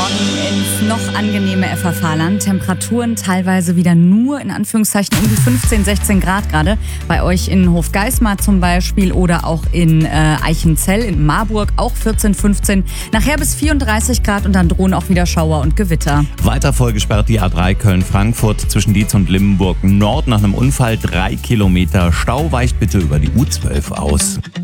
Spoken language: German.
Morgen ins noch angenehme FFH-Land. Temperaturen teilweise wieder nur in Anführungszeichen um die 15, 16 Grad gerade. Bei euch in Hofgeismar zum Beispiel oder auch in Eichenzell in Marburg auch 14, 15. Nachher bis 34 Grad und dann drohen auch wieder Schauer und Gewitter. Weiter voll gesperrt die A3 Köln-Frankfurt zwischen Dietz und Limburg Nord nach einem Unfall 3 Kilometer. Stau weicht bitte über die U12 aus.